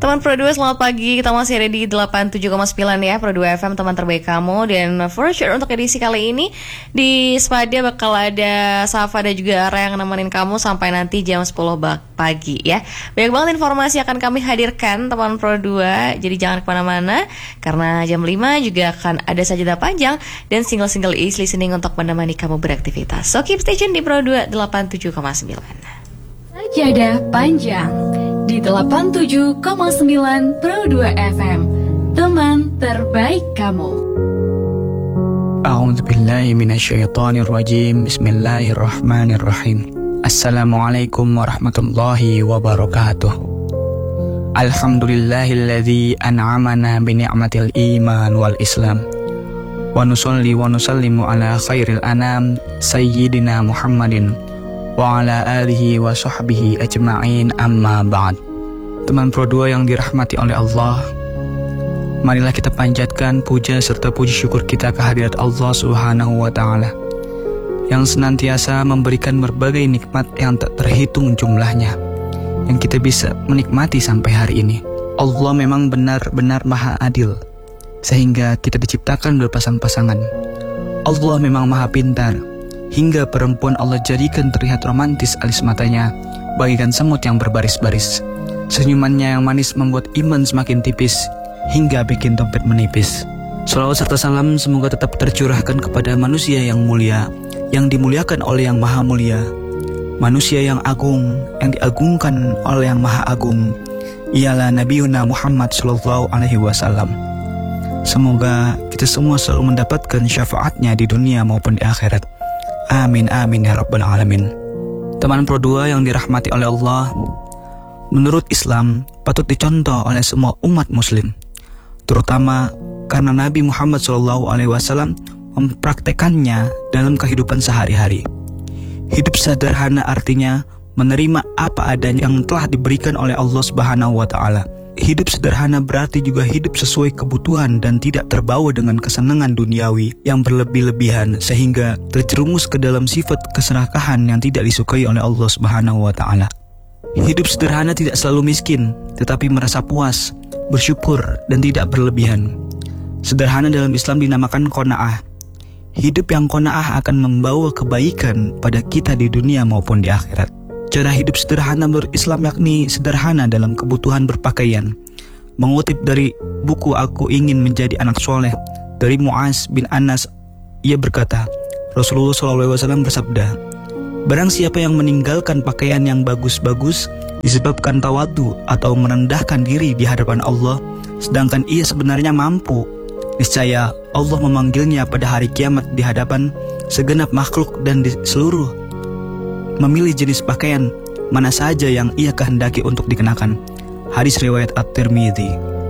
Teman Pro 2, selamat pagi. Kita masih ada di 87,9 ya, Pro 2 FM, teman terbaik kamu. Dan for sure untuk edisi kali ini di Spadia bakal ada Safa dan juga Ara yang nemenin kamu sampai nanti jam 10 pagi ya. Banyak banget informasi akan kami hadirkan teman Pro 2. Jadi jangan kemana-mana, karena jam 5 juga akan ada sajadah panjang dan single-single easy listening untuk menemani kamu beraktivitas. So keep stay tune di Pro 2 87,9. Sajadah panjang di 87,9 Pro 2 FM, teman terbaik kamu. A'udzu billahi minasyaitonir rajim. Bismillahirrahmanirrahim. Assalamualaikum warahmatullahi wabarakatuh. Alhamdulillahilladzi an'amana bi ni'matil iman wal islam. Wa nusalli wa nusallimu ala khairil anam sayyidina Muhammadin wa ala alihi wa sahbihi ajma'in, amma ba'd. Teman Pro 2 yang dirahmati oleh Allah, marilah kita panjatkan puja serta puji syukur kita kehadirat Allah Subhanahu wa ta'ala yang senantiasa memberikan berbagai nikmat yang tak terhitung jumlahnya, yang kita bisa menikmati sampai hari ini. Allah memang benar-benar maha adil, sehingga kita diciptakan berpasang-pasangan. Allah memang maha pintar, hingga perempuan Allah jadikan terlihat romantis alis matanya bagaikan semut yang berbaris-baris. Senyumannya yang manis membuat iman semakin tipis, hingga bikin dompet menipis. Shalawat serta salam semoga tetap tercurahkan kepada manusia yang mulia, yang dimuliakan oleh yang maha mulia, manusia yang agung, yang diagungkan oleh yang maha agung, ialah Nabiuna Muhammad Sallallahu Alaihi Wasallam. Semoga kita semua selalu mendapatkan syafaatnya di dunia maupun di akhirat. Amin amin ya rabbal alamin. Teman Pro 2 yang dirahmati oleh Allah, menurut Islam patut dicontoh oleh semua umat muslim, terutama karena Nabi Muhammad SAW mempraktekannya dalam kehidupan sehari-hari. Hidup sederhana artinya menerima apa adanya yang telah diberikan oleh Allah Subhanahu wa ta'ala. Hidup sederhana berarti juga hidup sesuai kebutuhan dan tidak terbawa dengan kesenangan duniawi yang berlebih-lebihan sehingga terjerumus ke dalam sifat keserakahan yang tidak disukai oleh Allah Subhanahu wa ta'ala. Hidup sederhana tidak selalu miskin, tetapi merasa puas, bersyukur, dan tidak berlebihan. Sederhana dalam Islam dinamakan qanaah. Hidup yang qanaah akan membawa kebaikan pada kita di dunia maupun di akhirat. Cara hidup sederhana menurut Islam yakni sederhana dalam kebutuhan berpakaian. Mengutip dari buku Aku Ingin Menjadi Anak Soleh dari Mu'az bin Anas, ia berkata, Rasulullah SAW bersabda, barang siapa yang meninggalkan pakaian yang bagus-bagus disebabkan tawadu atau merendahkan diri di hadapan Allah, sedangkan ia sebenarnya mampu, niscaya Allah memanggilnya pada hari kiamat di hadapan segenap makhluk dan di seluruh memilih jenis pakaian mana saja yang ia kehendaki untuk dikenakan. Hadis riwayat At-Tirmidzi.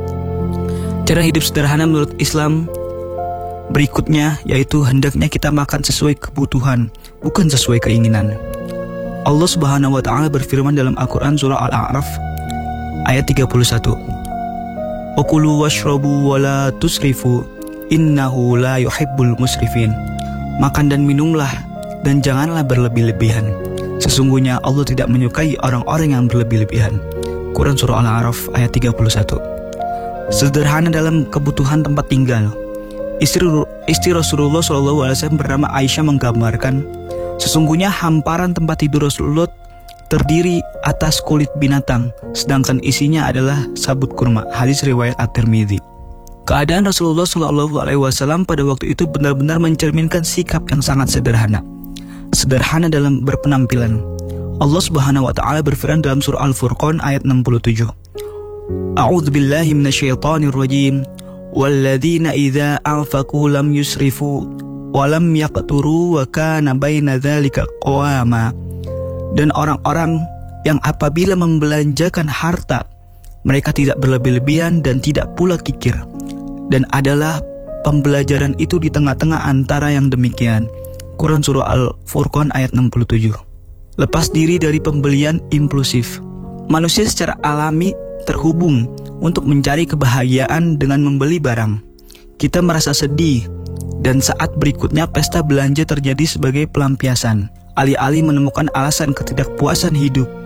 Cara hidup sederhana menurut Islam berikutnya yaitu hendaknya kita makan sesuai kebutuhan, bukan sesuai keinginan. Allah Subhanahu wa ta'ala berfirman dalam Al-Quran surah Al-A'raf ayat 31, Wakulu washrabu wa la tusrifu innahu la yuhibbul musrifin. Makan dan minumlah dan janganlah berlebih-lebihan, sesungguhnya Allah tidak menyukai orang-orang yang berlebih-lebihan. Quran surah Al-A'raf ayat 31. Sederhana dalam kebutuhan tempat tinggal. Istri Rasulullah SAW bernama Aisyah menggambarkan, sesungguhnya hamparan tempat tidur Rasulullah terdiri atas kulit binatang, sedangkan isinya adalah sabut kurma. Hadis riwayat At-Tirmidzi. Keadaan Rasulullah SAW pada waktu itu benar-benar mencerminkan sikap yang sangat sederhana. Sederhana dalam berpenampilan. Allah Subhanahu wa ta'ala berfirman dalam surah Al-Furqan ayat 67, A'udzu billahi minasyaitonir rajim. Walladzina idza anfaqu lam yusrifu wa lam yaqturu wa kana baina dzalika qawama. Dan orang-orang yang apabila membelanjakan harta, mereka tidak berlebih-lebihan dan tidak pula kikir, dan adalah pembelajaran itu di tengah-tengah antara yang demikian. Quran surah Al-Furqan ayat 67. Lepas diri dari pembelian impulsif. Manusia secara alami terhubung untuk mencari kebahagiaan dengan membeli barang. Kita merasa sedih, dan saat berikutnya pesta belanja terjadi sebagai pelampiasan, alih-alih menemukan alasan ketidakpuasan hidup.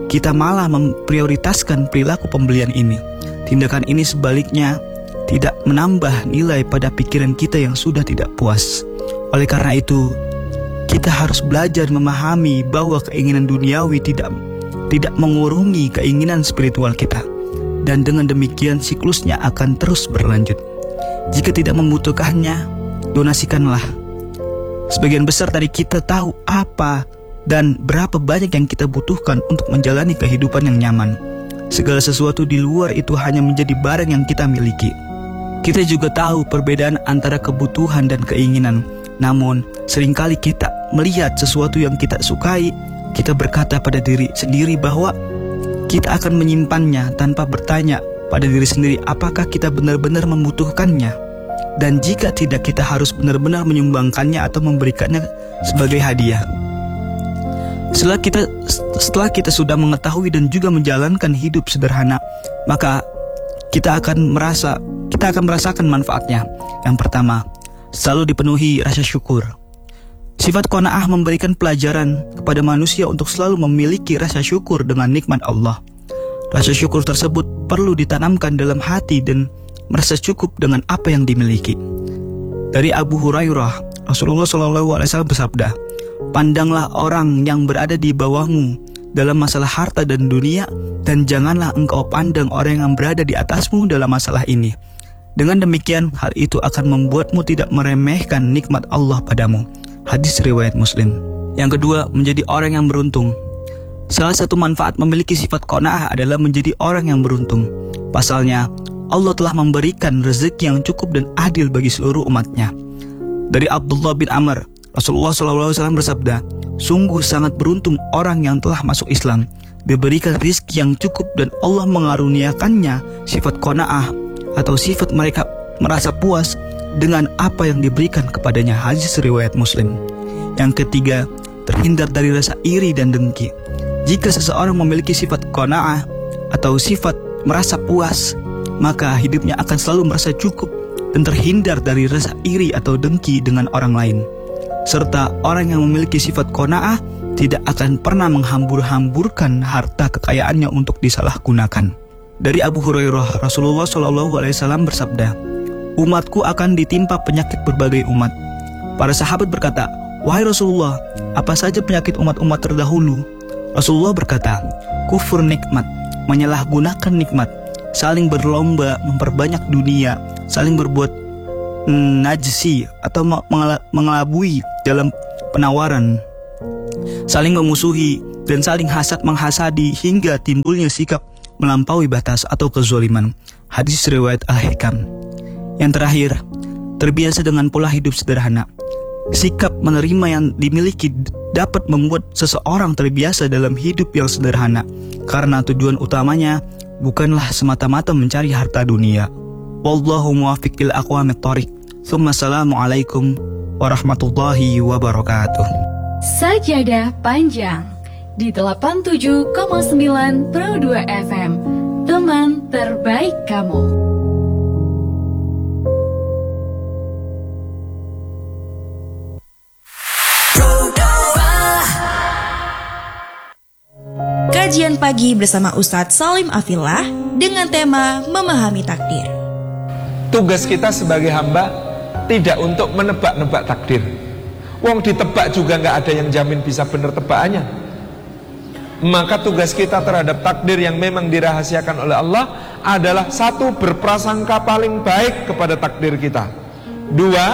kita malah memprioritaskan perilaku pembelian ini. Tindakan ini sebaliknya tidak menambah nilai pada pikiran kita yang sudah tidak puas. Oleh karena itu, kita harus belajar memahami bahwa keinginan duniawi tidak mengurungi keinginan spiritual kita. Dan dengan demikian siklusnya akan terus berlanjut. Jika tidak membutuhkannya, donasikanlah. Sebagian besar dari kita tahu apa dan berapa banyak yang kita butuhkan untuk menjalani kehidupan yang nyaman. Segala sesuatu di luar itu hanya menjadi barang yang kita miliki. Kita juga tahu perbedaan antara kebutuhan dan keinginan. Namun, seringkali kita melihat sesuatu yang kita sukai, kita berkata pada diri sendiri bahwa kita akan menyimpannya tanpa bertanya pada diri sendiri apakah kita benar-benar membutuhkannya. Dan jika tidak, kita harus benar-benar menyumbangkannya atau memberikannya sebagai hadiah. Setelah kita sudah mengetahui dan juga menjalankan hidup sederhana, maka kita akan merasakan manfaatnya. Yang pertama, selalu dipenuhi rasa syukur. Sifat qanaah memberikan pelajaran kepada manusia untuk selalu memiliki rasa syukur dengan nikmat Allah. Rasa syukur tersebut perlu ditanamkan dalam hati dan merasa cukup dengan apa yang dimiliki. Dari Abu Hurairah, Rasulullah SAW bersabda, "Pandanglah orang yang berada di bawahmu dalam masalah harta dan dunia, dan janganlah engkau pandang orang yang berada di atasmu dalam masalah ini. Dengan demikian, hal itu akan membuatmu tidak meremehkan nikmat Allah padamu." Hadis riwayat Muslim. Yang kedua, menjadi orang yang beruntung. Salah satu manfaat memiliki sifat qanaah adalah menjadi orang yang beruntung. Pasalnya, Allah telah memberikan rezeki yang cukup dan adil bagi seluruh umatnya. Dari Abdullah bin Amr, Rasulullah SAW bersabda, "Sungguh sangat beruntung orang yang telah masuk Islam, diberikan rizki yang cukup dan Allah mengaruniakannya sifat qanaah atau sifat mereka merasa puas dengan apa yang diberikan kepadanya." Hadis riwayat Muslim. Yang ketiga, terhindar dari rasa iri dan dengki. Jika seseorang memiliki sifat qanaah atau sifat merasa puas, maka hidupnya akan selalu merasa cukup dan terhindar dari rasa iri atau dengki dengan orang lain. Serta orang yang memiliki sifat qanaah tidak akan pernah menghambur-hamburkan harta kekayaannya untuk disalahgunakan. Dari Abu Hurairah, Rasulullah SAW bersabda, "Umatku akan ditimpa penyakit berbagai umat." Para sahabat berkata, "Wahai Rasulullah, apa saja penyakit umat-umat terdahulu?" Rasulullah berkata, "Kufur nikmat, menyalahgunakan nikmat, saling berlomba memperbanyak dunia, saling berbuat najisi atau mengelabui dalam penawaran, saling memusuhi dan saling hasad menghasadi hingga timbulnya sikap melampaui batas atau kezaliman." Hadis riwayat Al-Hikam. Yang terakhir, terbiasa dengan pola hidup sederhana. Sikap menerima yang dimiliki dapat membuat seseorang terbiasa dalam hidup yang sederhana, karena tujuan utamanya bukanlah semata-mata mencari harta dunia. Wallahu muwaffiq ila aqwamit thoriq. Assalamualaikum warahmatullahi wabarakatuh. Sajadah panjang di 87,9 Pro 2 FM, teman terbaik kamu. Kajian pagi bersama Ustadz Salim Afillah dengan tema Memahami Takdir. Tugas kita sebagai hamba tidak untuk menebak-nebak takdir. Wong ditebak juga nggak ada yang jamin bisa benar tebakannya. Maka tugas kita terhadap takdir yang memang dirahasiakan oleh Allah adalah satu, berprasangka paling baik kepada takdir kita. Dua,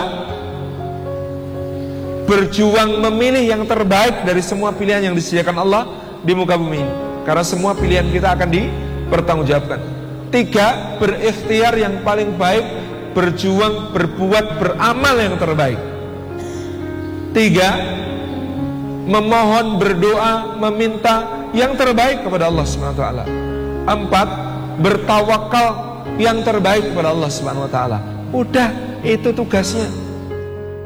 berjuang memilih yang terbaik dari semua pilihan yang disediakan Allah di muka bumi ini, karena semua pilihan kita akan dipertanggungjawabkan. Tiga, berikhtiar yang paling baik, berjuang, berbuat, beramal yang terbaik. Tiga, memohon, berdoa, meminta yang terbaik kepada Allah SWT. Empat, bertawakal yang terbaik kepada Allah SWT. Udah, itu tugasnya.